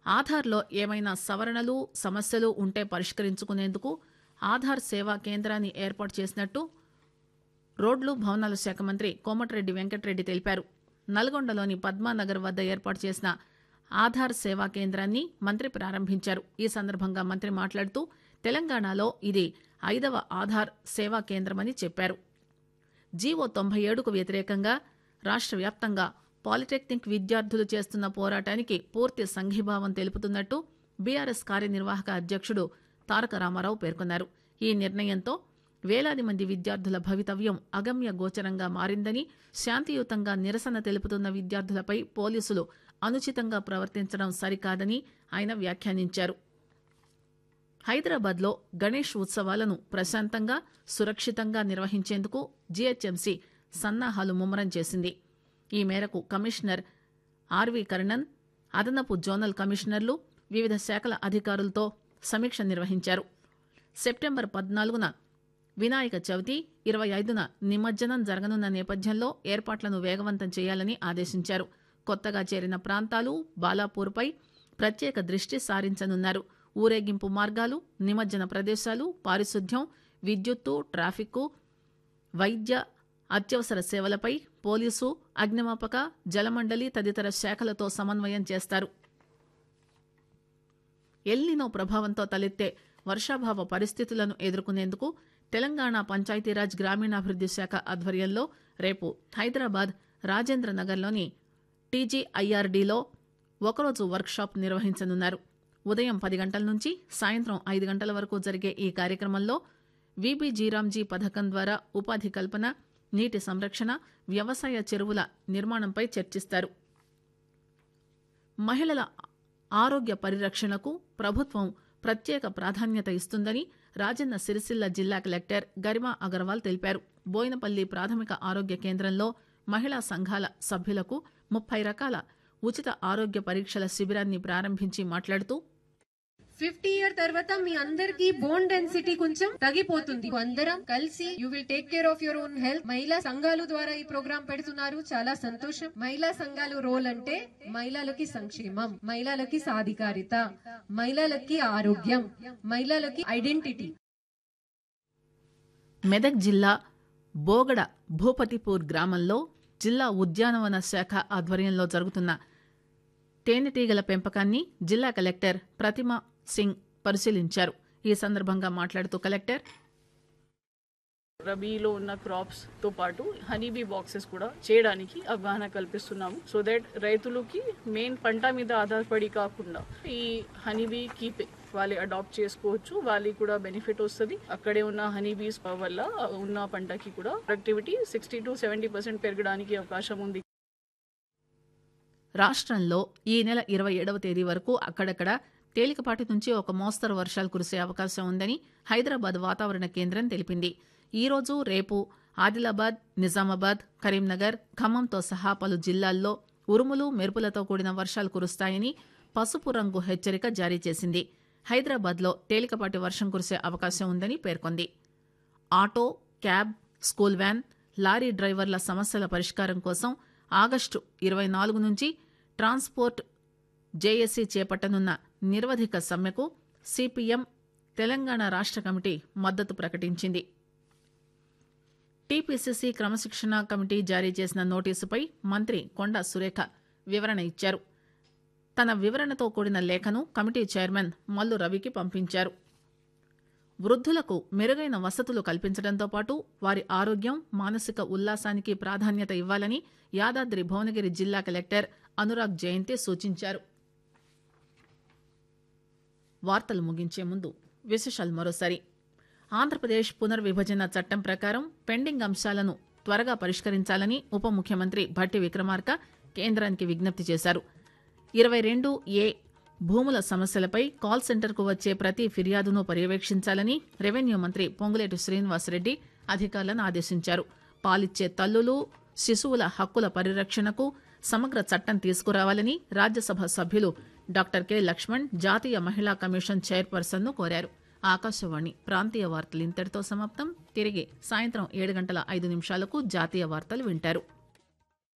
ఆధార్లో ఏమైనా సవరణలు సమస్యలు ఉంటే పరిష్కరించుకునేందుకు ఆధార్ సేవా కేంద్రాన్ని ఏర్పాటు చేసినట్టు రోడ్లు భవనాల శాఖ మంత్రి కోమటిరెడ్డి వెంకటరెడ్డి తెలిపారు. నల్గొండలోని పద్మానగర్ వద్ద ఏర్పాటు చేసిన ఆధార్ సేవా కేంద్రాన్ని మంత్రి ప్రారంభించారు. ఈ సందర్భంగా మంత్రి మాట్లాడుతూ తెలంగాణలో ఇది 5వ ఆధార్ సేవా కేంద్రమని చెప్పారు. జీవో 97కు వ్యతిరేకంగా రాష్ట్ర వ్యాప్తంగా పాలిటెక్నిక్ విద్యార్థులు చేస్తున్న పోరాటానికి పూర్తి సంఘీభావం తెలుపుతున్నట్టు బీఆర్ఎస్ కార్యనిర్వాహక అధ్యక్షుడు తారక రామారావు పేర్కొన్నారు. ఈ నిర్ణయంతో వేలాది మంది విద్యార్థుల భవితవ్యం అగమ్య గోచరంగా మారిందని, శాంతియుతంగా నిరసన తెలుపుతున్న విద్యార్థులపై పోలీసులు అనుచితంగా ప్రవర్తించడం సరికాదని ఆయన వ్యాఖ్యానించారు. హైదరాబాద్లో గణేష్ ఉత్సవాలను ప్రశాంతంగా సురక్షితంగా నిర్వహించేందుకు జీహెచ్ఎంసీ సన్నాహాలు ముమ్మరం చేసింది. ఈ మేరకు కమిషనర్ ఆర్వి కర్ణన్, అదనపు జోనల్ కమిషనర్లు వివిధ శాఖల అధికారులతో సమీక్ష నిర్వహించారు. సెప్టెంబర్ 14న వినాయక చవితి, 25న నిమజ్జనం జరగనున్న నేపథ్యంలో ఏర్పాట్లను వేగవంతం చేయాలని ఆదేశించారు. కొత్తగా చేరిన ప్రాంతాలు, బాలాపూర్పై ప్రత్యేక దృష్టి సారించనున్నారు. ఊరేగింపు మార్గాలు, నిమజ్జన ప్రదేశాలు, పారిశుద్ధ్యం, విద్యుత్తు, ట్రాఫిక్కు, వైద్య, అత్యవసర సేవలపై పోలీసు, అగ్నిమాపక, జలమండలి తదితర శాఖలతో సమన్వయం చేస్తారు. ఎల్నినో ప్రభావంతో తలెత్తే వర్షాభావ పరిస్థితులను ఎదుర్కొనేందుకు తెలంగాణ పంచాయతీరాజ్ గ్రామీణాభివృద్ది శాఖ ఆధ్వర్యంలో రేపు హైదరాబాద్ రాజేంద్రనగర్లోని టీజీఐఆర్డీలో ఒకరోజు వర్క్షాప్ నిర్వహించనున్నారు. ఉదయం 10 గంటల నుంచి సాయంత్రం 5 గంటల వరకు జరిగే ఈ కార్యక్రమంలో వీబీజీరామ్జీ పథకం ద్వారా ఉపాధి కల్పన, నీటి సంరక్షణ, వ్యవసాయ చెరువుల నిర్మాణంపై చర్చిస్తారు. మహిళల ఆరోగ్య పరిరక్షణకు ప్రభుత్వం ప్రత్యేక ప్రాధాన్యత ఇస్తుందని రాజన్న సిరిసిల్ల జిల్లా కలెక్టర్ గరిమా అగర్వాల్ తెలిపారు. బోయినపల్లి ప్రాథమిక ఆరోగ్య కేంద్రంలో మహిళా సంఘాల సభ్యులకు 30 రకాల ఉచిత ఆరోగ్య పరీక్షల శిబిరాన్ని ప్రారంభించి మాట్లాడుతూ 50 ఇయర్ తర్వాత మీ అందరికి బోన్ డెన్సిటీ కొంచెం తగ్గిపోతుంది. అందరం కలిసి you will take care of your own health. మహిళా సంఘాలు ద్వారా ఈ ప్రోగ్రామ్ పెడుతున్నారు, చాలా సంతోషం. మహిళా సంఘాలు రోల్ అంటే మహిళలకి సంక్షేమం, మహిళలకి సాధికారిత, మహిళలకి ఆరోగ్యం, మహిళలకి ఐడెంటిటీ. మెదక్ జిల్లా బోగడ భూపతిపూర్ గ్రామంలో జిల్లా ఉద్యానవన శాఖ ఆధ్వర్యంలో జరుగుతున్న తేనెటీగల పెంపకాన్ని జిల్లా కలెక్టర్ ప్రతిమా సింగ్ పరిశీలించారు. ఈ సందర్భంగా మాట్లాడుతూ కలెక్టర్ రబీలో ఉన్న క్రాప్స్ తో పాటు హనీబీ బాక్సెస్ కూడా చేయడానికి అవగాహన కల్పిస్తున్నాము. సో దట్ రైతులకి మెయిన్ పంట మీద ఆధారపడి కాకుండా ఈ హనీబీ కీప్ వాళ్ళు అడాప్ట్ చేసుకోవచ్చు, వాళ్ళకి కూడా బెనిఫిట్ వస్తుంది. అక్కడే ఉన్న హనీబీస్ వల్ల ఉన్న పంటకి కూడా ప్రొడక్టివిటీ 60 to 70% పెరగడానికి అవకాశం ఉంది. రాష్ట్రంలో ఈ నెల 27వ తేదీ వరకు అక్కడక్కడ తేలికపాటి నుంచి ఒక మోస్తరు వర్షాలు కురిసే అవకాశం ఉందని హైదరాబాద్ వాతావరణ కేంద్రం తెలిపింది. ఈ రోజు, రేపు ఆదిలాబాద్, నిజామాబాద్, కరీంనగర్, ఖమ్మంతో సహా పలు జిల్లాల్లో ఉరుములు, మెరుపులతో కూడిన వర్షాలు కురుస్తాయని పసుపు రంగు హెచ్చరిక జారీ చేసింది. హైదరాబాద్లో తేలికపాటి వర్షం కురిసే అవకాశం ఉందని పేర్కొంది. Auto, cab, school van, lorry డ్రైవర్ల సమస్యల పరిష్కారం కోసం ఆగస్టు 24 నుంచి ట్రాన్స్పోర్ట్ జేఏసీ చేపట్టనున్న నిరవధిక సమ్మెకు సిపిఎం తెలంగాణ రాష్ట్ర కమిటీ మద్దతు ప్రకటించింది. టీపీసీసీ క్రమశిక్షణ కమిటీ జారీ చేసిన నోటీసుపై మంత్రి కొండా సురేఖ వివరణ ఇచ్చారు. తన వివరణతో కూడిన లేఖను కమిటీ చైర్మన్ మల్లు రవికి పంపించారు. వృద్ధులకు మెరుగైన వసతులు కల్పించడంతో పాటు వారి ఆరోగ్యం, మానసిక ఉల్లాసానికి ప్రాధాన్యత ఇవ్వాలని యాదాద్రి భువనగిరి జిల్లా కలెక్టర్ అనురాగ్ జయంతి సూచించారు. వార్తలు ముగించే ముందు విశేషాలు మరోసారి. ఆంధ్రప్రదేశ్ పునర్విభజన చట్టం ప్రకారం పెండింగ్ అంశాలను త్వరగా పరిష్కరించాలని ఉప ముఖ్యమంత్రి భట్టి విక్రమార్క కేంద్రానికి విజ్ఞప్తి చేశారు. 22A భూముల సమస్యలపై కాల్ సెంటర్కు వచ్చే ప్రతి ఫిర్యాదును పర్యవేక్షించాలని రెవెన్యూ మంత్రి పొంగులేటి శ్రీనివాసరెడ్డి అధికారులను ఆదేశించారు. పాలిచ్చే తల్లులు, శిశువుల హక్కుల పరిరక్షణకు సమగ్ర చట్టం తీసుకురావాలని రాజ్యసభ సభ్యులు డాక్టర్ కె లక్ష్మణ్ జాతీయ మహిళా కమిషన్ చైర్పర్సన్ ను కోరారు. ఆకాశవాణి ప్రాంతీయ వార్తలు ఇంతటితో సమాప్తం. తిరిగి సాయంత్రం 7:05 జాతీయ వార్తలు వింటారు.